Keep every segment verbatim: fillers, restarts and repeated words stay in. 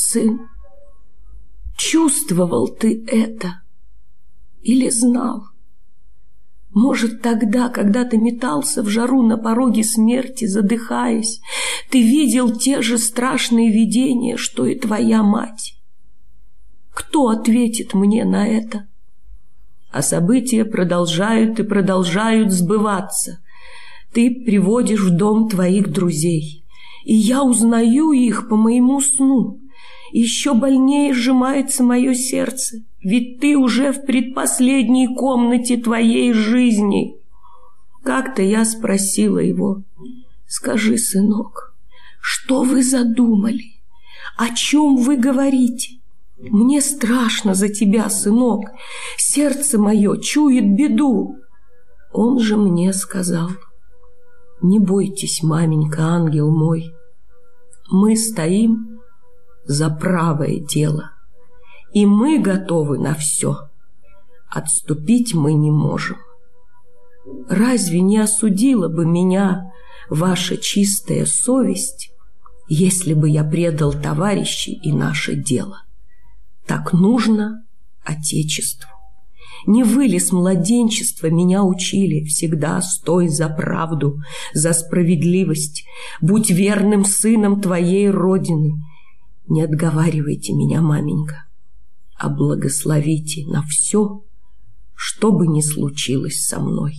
сын, чувствовал ты это или знал? Может, тогда, когда ты метался в жару на пороге смерти, задыхаясь, ты видел те же страшные видения, что и твоя мать? Кто ответит мне на это? А события продолжают и продолжают сбываться. Ты приводишь в дом твоих друзей, и я узнаю их по моему сну. Еще больнее сжимается мое сердце, ведь ты уже в предпоследней комнате твоей жизни. Как-то я спросила его: скажи, сынок, что вы задумали? О чем вы говорите? Мне страшно за тебя, сынок. Сердце мое чует беду. Он же мне сказал: не бойтесь, маменька, ангел мой. Мы стоим за правое дело, и мы готовы на все. Отступить мы не можем. Разве не осудила бы меня ваша чистая совесть, если бы я предал товарищей и наше дело? Так нужно Отечеству. Не вы ли с младенчества меня учили: всегда стой за правду, за справедливость, будь верным сыном твоей Родины? Не отговаривайте меня, маменька, а благословите на все, что бы ни случилось со мной.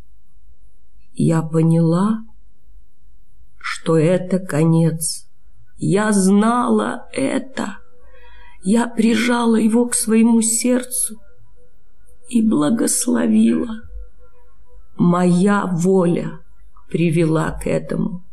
Я поняла, что это конец. Я знала это. Я прижала его к своему сердцу и благословила. Моя воля привела к этому.